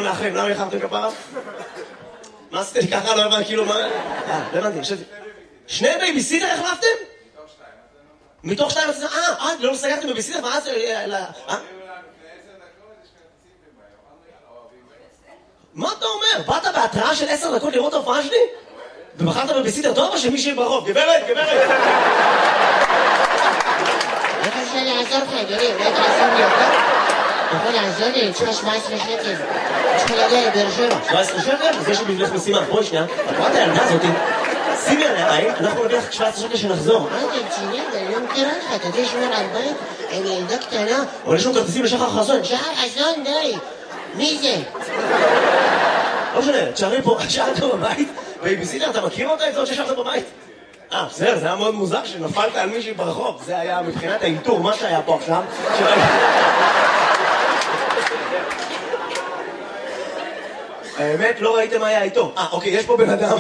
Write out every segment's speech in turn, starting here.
לאחרים, למה איחרתם כפרה? מה עשיתם לי ככה? לא הבנתי, כאילו מה... לא הבנתי, חשבתי. שני בייביסיטר החלפתם? מתוך שתיים? לא סגרתם בייביסיטר? מה זה... מה אתה אומר? באת בהתראה של 10 דקות לראות ההופעה שלי? ובחרת בבייביסיטר טוב או שמישהי ברחוב? גברת! איך אפשר לעזור לך, אדוני? אולי תעזור לי יותר? אתה יכול לעזור לי? יש לך 17 שקל. יש לך להגיע לבאר שבע. 17 שקל? אז יש לי בשבילך משימה. בואי שנייה, את רואה את הילדה הזאתי? שימי עליה עין, אנחנו נביא לך 17 שקל שנחזור. מה אתה רציני? אני לא מכירה לך. אתה יודע שמור על בית עם ילדה קטנה? אבל יש לנו כרטיסים לשחר חסון. שחר חסון, די. מי זה? לא משנה, תשארי פה, שאלת בבית, בייביסיטר, אתה מכיר אותה? את זאת ששאלת בבית? בסדר, זה היה מאוד מוזר שנפלת על מישהי ברחוב. זה היה מבחינת האינטור, מה שהיה פה עכשיו. האמת, לא ראיתם מה היה איתו. אוקיי, יש פה בן אדם.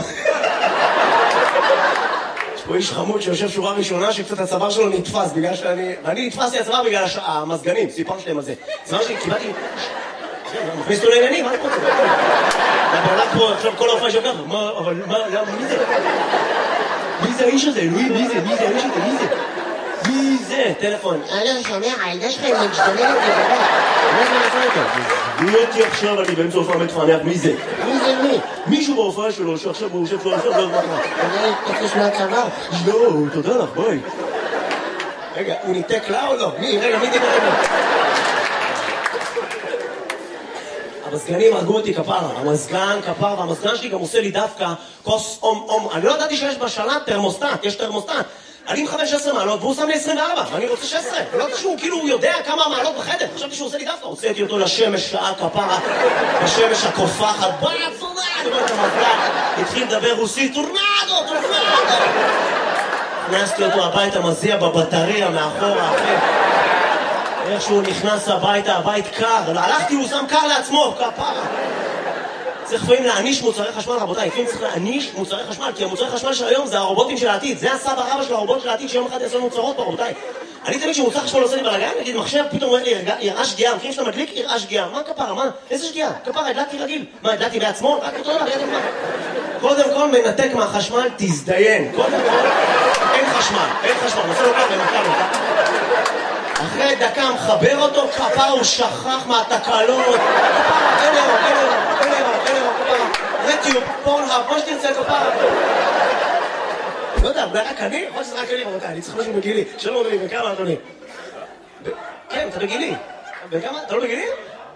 יש פה איש חמוד שיושב שורה ראשונה שקצת הצוואר שלו נתפס בגלל אני נתפסתי הצוואר בגלל המזגנים, סיפרתי להם על זה. הצוואר שלי, קיבלתי... מכניס אותו לעניינים, מה אני רוצה? אתה בעלת פה, עכשיו כל ההופעה שלך, אבל מי זה? מי זה האיש הזה? אלוהים, מי זה? מי זה האיש הזה? מי זה? מי זה? טלפון. אני שומע, הילדה שלך משתוללת בגלל. מי אותי עכשיו, אני באמצע הופעה מתפענח, מי זה? מי זה מי? מישהו בהופעה שלו, שעכשיו הוא יושב פה, לא מה קרה. אתה תקוש מהצבא? לא, תודה לך, בואי. רגע, הוא ניתק לה או לא? רגע, מי דיבר רגע? המזגנים הרגו אותי כפרה, המזגן כפרה, והמזגן שלי גם עושה לי דווקא כוס אום. אני לא ידעתי שיש בשלט תרמוסטט, יש תרמוסטט. אני מכוון 16 מעלות והוא שם לי 24, ואני רוצה 16. לא יודעת שהוא כאילו יודע כמה מעלות בחדר, חשבתי שהוא עושה לי דווקא. הוצאתי אותו לשמש שעה כפרה, בשמש הקופחת, בצורה, אני אומר את המזגן, התחיל לדבר רוסית, טורנדו. הכנסתי אותו הביתה, מזיע בבטריה מאחורה, אחרי. איך שהוא נכנס הביתה, הבית קר, הלכתי, הוא שם קר לעצמו, כפרה. צריך לפעמים להעניש מוצרי חשמל, רבותיי, לפעמים צריך להעניש מוצרי חשמל, כי המוצרי חשמל של היום זה הרובוטים של העתיד, זה הסבא רבא של הרובוט של העתיד שיום אחד יעשו לנו צרות פה, רבותיי. אני תמיד שמוצר חשמל עושה לי בלגן, נגיד מחשב, פתאום אומר לי, יראה שגיאה, מכירים שאתה מדליק, יראה שגיאה, מה כפרה, מה? איזה שגיאה? כפרה, הדלקתי רגיל. מה, הדלקתי בעצמו? רק אותו דבר, קודם כל מנתק מהחשמל, תזדיין. קודם כל, אין חשמל, נעשה לו ככה, אחרי דקה מחבר אותו, כפרה הוא שכח מהתקלות, כפרה, אין אירו, רטיוב, פורנהאב, מה שתרצה כפרה. לא יודע, זה רק אני? יכול שזה רק אני, רבותיי, אני צריך משהו בגילי. שלום אדוני, בכמה אדוני? כן, אתה בגילי. בכמה? אתה לא בגילי?